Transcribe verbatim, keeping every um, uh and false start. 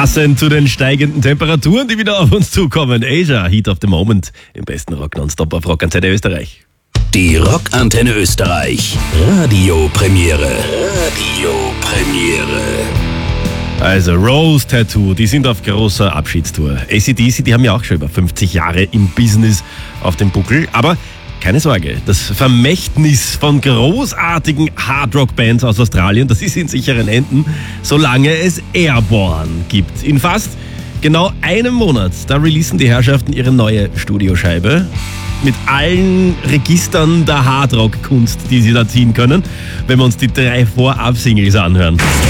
Passend zu den steigenden Temperaturen, die wieder auf uns zukommen. Asia, Heat of the Moment, im besten Rock nonstop auf Rockantenne Österreich. Die Rockantenne Österreich Radiopremiere. Radiopremiere. Also Rose Tattoo, die sind auf großer Abschiedstour. A C D C, die haben ja auch schon über fünfzig Jahre im Business auf dem Buckel. Aber keine Sorge, das Vermächtnis von großartigen Hardrock-Bands aus Australien, das ist in sicheren Händen, solange es Airborne gibt. In fast genau einem Monat, da releasen die Herrschaften ihre neue Studioscheibe mit allen Registern der Hardrock-Kunst, die sie da ziehen können, wenn wir uns die drei Vorab-Singles anhören.